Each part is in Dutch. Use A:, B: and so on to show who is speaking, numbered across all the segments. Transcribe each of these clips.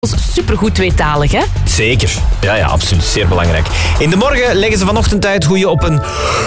A: Supergoed tweetalig, hè?
B: Zeker. Ja, absoluut. Zeer belangrijk. In de morgen leggen ze vanochtend uit hoe je op een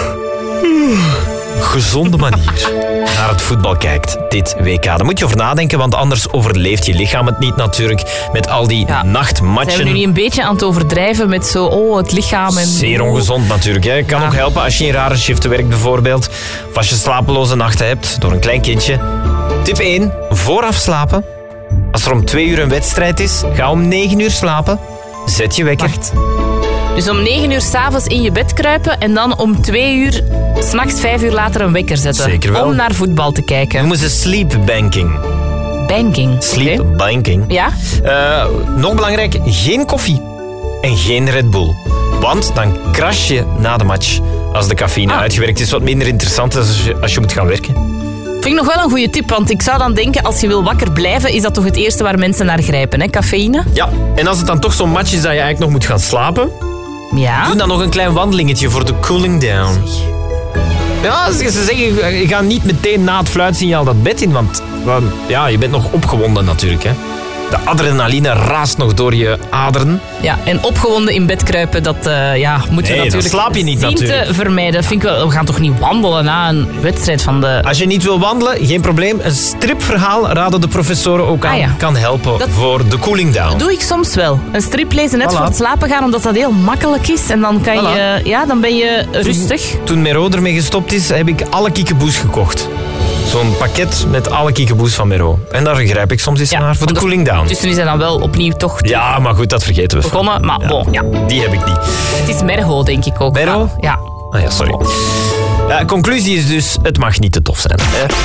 B: gezonde manier naar het voetbal kijkt dit WK. Daar moet je over nadenken, want anders overleeft je lichaam het niet natuurlijk met al die nachtmatchen.
A: Zijn we nu niet een beetje aan het overdrijven met zo, het lichaam en...
B: Zeer ongezond natuurlijk. Hè. Kan ook helpen als je in rare shiften werkt bijvoorbeeld. Of als je slapeloze nachten hebt door een klein kindje. Tip 1. Vooraf slapen. Als er om 2 uur een wedstrijd is, ga om 9 uur slapen. Zet je wekker.
A: Dus om 9 uur 's avonds in je bed kruipen en dan om 2 uur, 's nachts 5 uur later een wekker zetten.
B: Zeker wel.
A: Om naar voetbal te kijken.
B: Noemen ze sleep banking.
A: Banking.
B: Sleep banking.
A: Ja?
B: Nog belangrijk, geen koffie en geen Red Bull. Want dan crash je na de match. Als de cafeïne uitgewerkt is, wat minder interessant als je moet gaan werken.
A: Vind ik nog wel een goede tip, want ik zou dan denken, als je wil wakker blijven, is dat toch het eerste waar mensen naar grijpen, hè? Cafeïne?
B: Ja, en als het dan toch zo'n match is dat je eigenlijk nog moet gaan slapen, doe dan nog een klein wandelingetje voor de cooling down. Ja, ze zeggen, je gaat niet meteen na het fluitsignaal dat bed in, want je bent nog opgewonden natuurlijk, hè. De adrenaline raast nog door je aderen.
A: Ja, en opgewonden in bed kruipen, dat moeten we natuurlijk
B: slaap je niet
A: te vermijden. Vind ik wel, we gaan toch niet wandelen na een wedstrijd van de...
B: Als je niet wil wandelen, geen probleem. Een stripverhaal raden de professoren ook aan. Kan helpen voor de cooling down.
A: Dat doe ik soms wel. Een strip lezen net voor het slapen gaan, omdat dat heel makkelijk is. En dan kan dan ben je rustig.
B: Toen Mero ermee gestopt is, heb ik alle Kiekeboes gekocht. Zo'n pakket met alle Kiekeboes van Mero. En daar grijp ik soms eens naar voor de cooling down.
A: Dus toen is hij dan wel opnieuw toch...
B: Ja, maar goed, dat vergeten we.
A: Begonnen, maar
B: die heb ik niet.
A: Het is Merho, denk ik ook.
B: Merho?
A: Ja.
B: Ah ja, sorry. Conclusie is dus, het mag niet te tof zijn.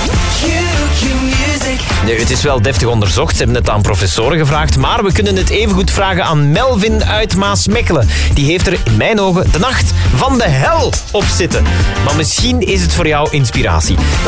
B: Nu, het is wel deftig onderzocht. Ze hebben het aan professoren gevraagd. Maar we kunnen het evengoed vragen aan Melvin uit Maasmechelen. Die heeft er in mijn ogen de nacht van de hel op zitten. Maar misschien is het voor jou inspiratie.